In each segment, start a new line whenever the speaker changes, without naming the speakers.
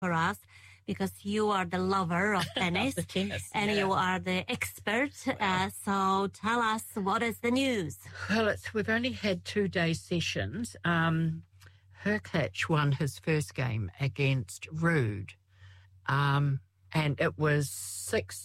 for us because you are the lover of tennis,
the tennis
and you are the expert. So tell us, what is the news?
Well, we've only had 2-day sessions. Hurkacz won his first game against Ruud, and it was 6-6,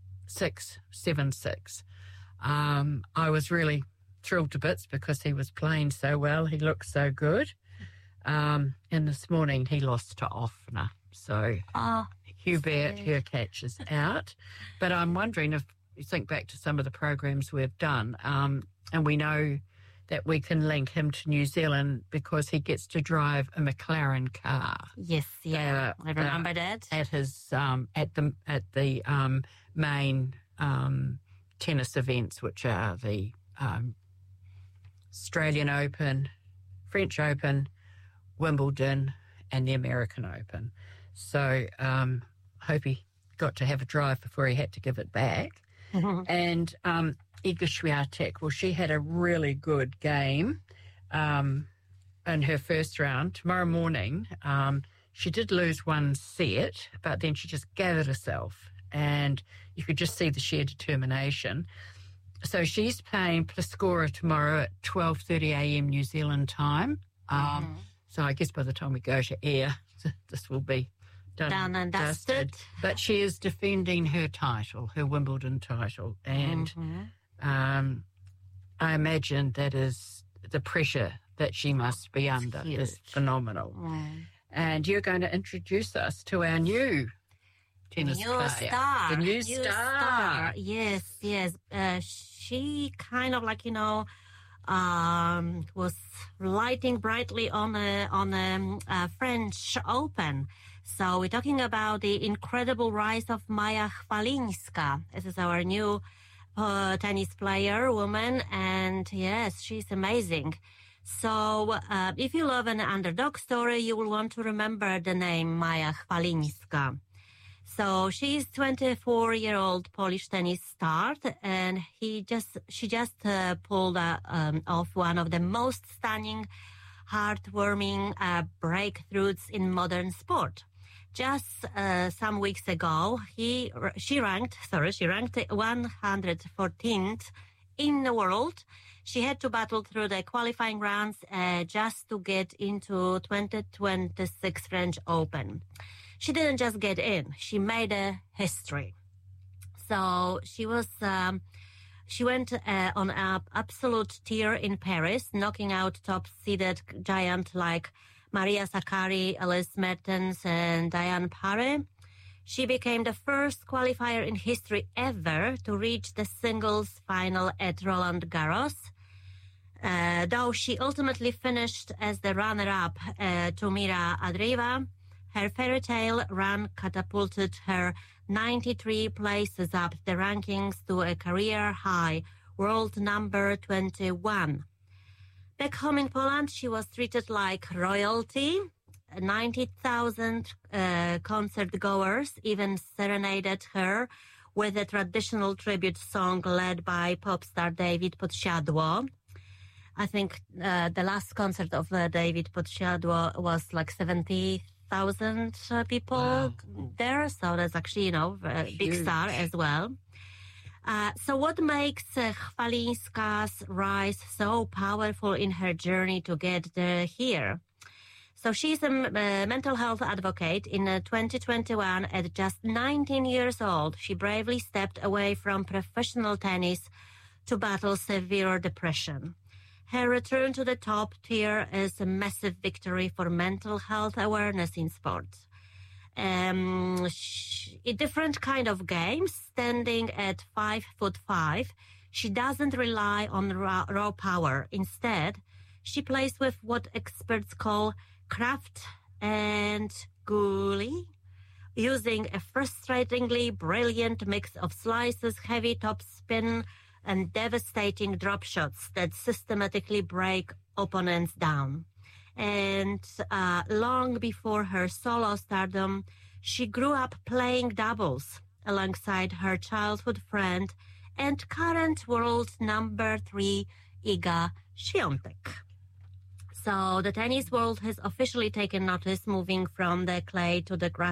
7-6. I was really thrilled to bits because he was playing so well. He looked so good. And this morning he lost to Offner. So Hubert Hurkacz is out. But I'm wondering if you think back to some of the programs we've done, and we know that we can link him to New Zealand because he gets to drive a McLaren car.
Yes, I remember that.
At his at the main tennis events, which are the Australian Open, French Open, Wimbledon, and the American Open. So I hope he got to have a drive before he had to give it back. And Iga Swiatek, well, she had a really good game in her first round. Tomorrow morning, she did lose one set, but then she just gathered herself, and you could just see the sheer determination. So she's playing Pliskova tomorrow at 12:30 a.m. New Zealand time. So I guess by the time we go to air, this will be done
and dusted.
But she is defending her title, her Wimbledon title, and I imagine that is the pressure that she must be under is phenomenal. And you're going to introduce us to our new tennis player.
Star.
The new star.
Yes. She kind of was lighting brightly on the French Open. So we're talking about the incredible rise of Maja Chwalinska. This is our new tennis player, woman, and yes, she's amazing. So if you love an underdog story, you will want to remember the name Maja Chwalinska. So she's 24-year-old Polish tennis star, and she just pulled off one of the most stunning, heartwarming breakthroughs in modern sport. Just some weeks ago, she ranked 114th in the world. She had to battle through the qualifying rounds just to get into 2026 French Open. She didn't just get in; she made a history. So she went on an absolute tear in Paris, knocking out top-seeded giants like Maria Sakkari, Elise Mertens, and Diane Parry. She became the first qualifier in history ever to reach the singles final at Roland Garros. Though she ultimately finished as the runner-up to Mira Andreeva, her fairy tale run catapulted her 93 places up the rankings to a career high, world number 21. Back home in Poland, she was treated like royalty. 90,000 concert goers even serenaded her with a traditional tribute song led by pop star David Podsiadło. I think the last concert of David Podsiadło was like 70,000 people there, so that's actually, a big star as well. So what makes Chwalinska's rise so powerful in her journey to get here? So she's a mental health advocate. In 2021, at just 19 years old, she bravely stepped away from professional tennis to battle severe depression. Her return to the top tier is a massive victory for mental health awareness in sports. A different kind of game, standing at 5'5", she doesn't rely on raw power. Instead, she plays with what experts call craft and gully, using a frustratingly brilliant mix of slices, heavy topspin, and devastating drop shots that systematically break opponents down. And long before her solo stardom, she grew up playing doubles alongside her childhood friend and current world number 3, Iga Świątek. So the tennis world has officially taken notice, moving from the clay to the grass